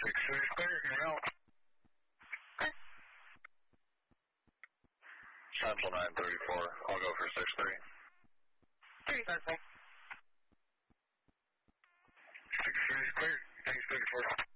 6-3 is clear, you're out. Central 934, I'll go for 6-3. 3 Central. 6-3 is clear, thanks 34.